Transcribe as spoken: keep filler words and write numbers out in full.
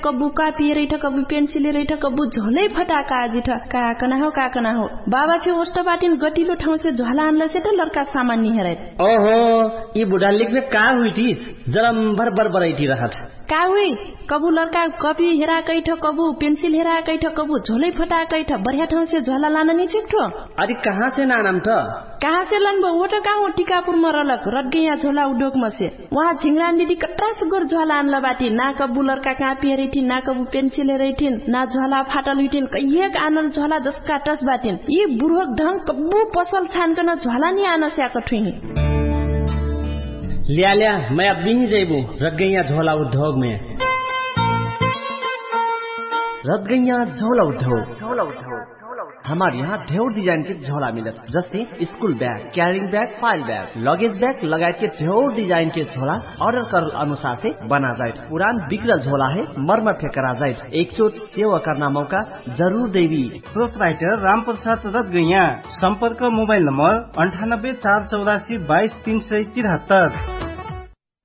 कबू कापी रैठ कबू पेन्सिल रैठ कबू झोलै फटाका जिठ का कना हो का कना हो बाबा फे ओस्ट बाटिन गटिलो ठाउँ से झोला आनला से त लड़का सामान नि हेरै ओहो ई बुढा लेख्ने का हुई थिस जरम भर भर बराइटी रहत का हुई कबू लड़का कपी हेरा कैठ कबू पेन्सिल हेरा कैठ कबू झोलै फटा कैठ बढ़िया ठाउँ से झोला लान नि छिक्ठो अरे कहाँ से नानाम त कहाँ से लन वो तो कहाँ टीकापुर में रलक रट गया झोला उद्योग में से वहाँ झिंगरान दीदी कट्रा सुगर झोला आनला बाटी ना कबू लड़का कहाँ पियरैठिन ना कबू पेन्सिल रैठिन ना झोला फाटल हुइठिन कहिएक आनल झोला जसका टस बाटिन यी बुढ़ोक ढंग कबू पसल छानकन झोला नि आन स्याक ठुही लिया लिया मैं अब भी ही जेबू रट गया झोला उद्योग में रट गया झोला उद्योग झोला उद्योग हमारे यहाँ ढेर डिजाइन के झोला मिलत जस्तै school bag carrying bag file bag luggage bag लगायत के ढेर डिजाइन के झोला ऑर्डर कर अनुसार से बना जाए पुरान बिगड़ल झोला है मरम्मत फे करा जाए एक चोट सेवा करना मौका जरूर देवी प्रोपराइटर राम प्रसाद रत गैया संपर्क मोबाइल नंबर अंठानब्बे चार चौरासी बाईस तीन सौ तिहत्तर।